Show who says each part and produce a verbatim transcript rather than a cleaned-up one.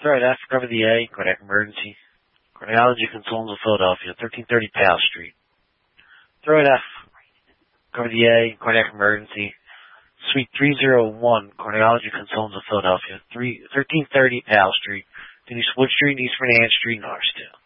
Speaker 1: Throw it F, cover the A, cardiac emergency. Cardiology Consultants of Philadelphia, thirteen thirty Powell Street. Throw it F, cover the A, cardiac emergency. Suite three oh one, Cardiology Consultants of Philadelphia, thirteen thirty Powell Street, Denise Wood Street, East Fernand Street, Norristown.